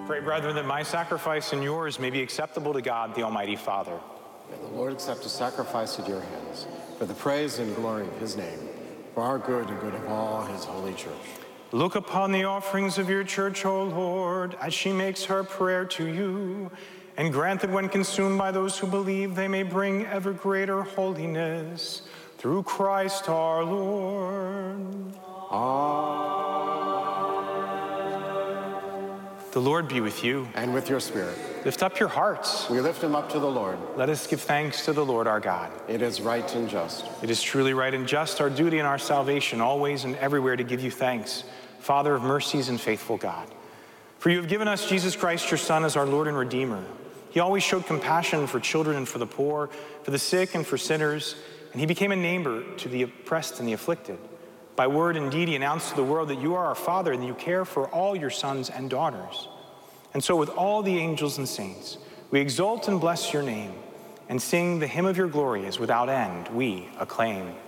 Pray, brethren, that my sacrifice and yours may be acceptable to God, the Almighty Father. May the Lord accept a sacrifice at your hands for the praise and glory of his name, for our good and good of all his holy church. Look upon the offerings of your church, O Lord, as she makes her prayer to you, and grant that when consumed by those who believe, they may bring ever greater holiness. Through Christ our Lord. Amen. The Lord be with you. And with your spirit. Lift up your hearts. We lift them up to the Lord. Let us give thanks to the Lord our God. It is right and just. It is truly right and just, our duty and our salvation, always and everywhere to give you thanks, Father of mercies and faithful God. For you have given us Jesus Christ, your Son, as our Lord and Redeemer. He always showed compassion for children and for the poor, for the sick and for sinners, and he became a neighbor to the oppressed and the afflicted. By word and deed, he announced to the world that you are our Father and that you care for all your sons and daughters. And so with all the angels and saints, we exalt and bless your name and sing the hymn of your glory as without end we acclaim.